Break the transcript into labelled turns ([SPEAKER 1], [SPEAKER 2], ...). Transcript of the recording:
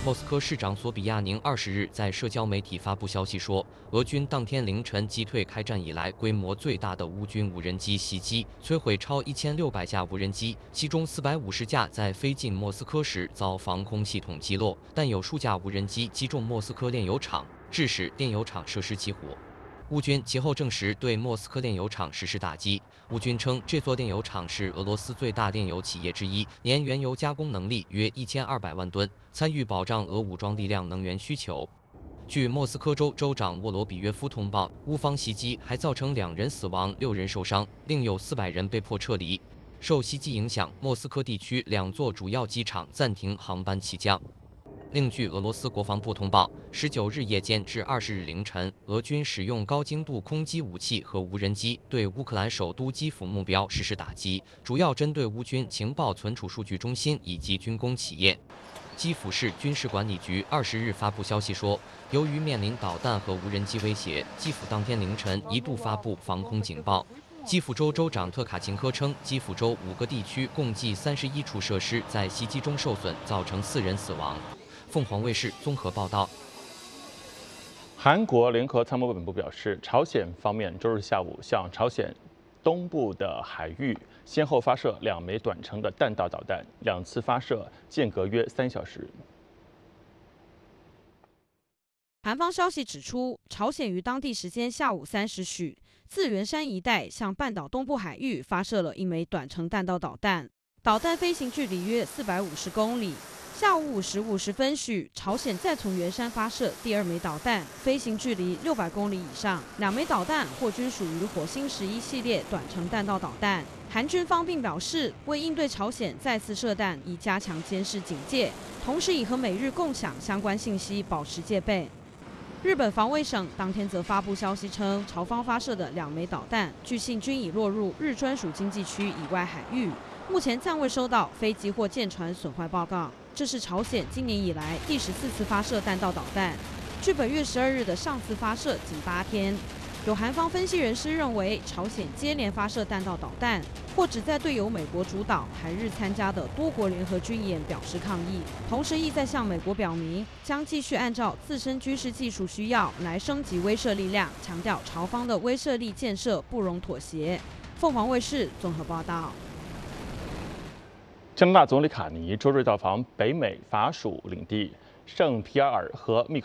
[SPEAKER 1] 莫斯科市长索比亚宁20日在社交媒体发布消息说，俄军当天凌晨击退开战以来规模最大的乌军无人机袭击，摧毁超1600架无人机，其中450架在飞进莫斯科时遭防空系统击落，但有数架无人机击中莫斯科炼油厂，致使炼油厂设施起火。乌军其后证实对莫斯科炼油厂实施打击。乌军称，这座炼油厂是俄罗斯最大炼油企业之一，年原油加工能力约1200万吨，参与保障俄武装力量能源需求。据莫斯科州州长沃罗比约夫通报，乌方袭击还造成2人死亡、6人受伤，另有400人被迫撤离。受袭击影响，莫斯科地区2座主要机场暂停航班起降。另据俄罗斯国防部通报，19日夜间至20日凌晨，俄军使用高精度空击武器和无人机对乌克兰首都基辅目标实施打击，主要针对乌军情报存储数据中心以及军工企业。基辅市军事管理局20日发布消息说，由于面临导弹和无人机威胁，基辅当天凌晨一度发布防空警报。基辅州州长特卡琴科称，基辅州5个地区共计31处设施在袭击中受损，造成4人死亡。凤凰卫视综合报道。
[SPEAKER 2] 韩国联合参谋本部表示，朝鲜方面周日下午向朝鲜东部的海域先后发射2枚短程的弹道导弹，2次发射间隔约3小时。
[SPEAKER 3] 韩方消息指出，朝鲜于当地时间下午3时许，自元山一带向半岛东部海域发射了1枚短程弹道导弹，导弹飞行距离约450公里。下午5时50分许，朝鲜再从元山发射第2枚导弹，飞行距离600公里以上。2枚导弹或均属于火星11系列短程弹道导弹。韩军方并表示，为应对朝鲜再次射弹，以加强监视警戒，同时已和美日共享相关信息，保持戒备。日本防卫省当天则发布消息称，朝方发射的2枚导弹，据信均已落入日专属经济区以外海域，目前暂未收到飞机或舰船损坏报告。这是朝鲜今年以来第14次发射弹道导弹，距本月12日的上次发射仅8天。有韩方分析人士认为，朝鲜接连发射弹道导弹，或旨在对由美国主导、韩日参加的多国联合军演表示抗议，同时意在向美国表明将继续按照自身军事技术需要来升级威慑力量，强调朝方的威慑力建设不容妥协。凤凰卫视综合报道。
[SPEAKER 2] 加拿大总理卡尼周日到访北美法属领地圣皮埃尔和密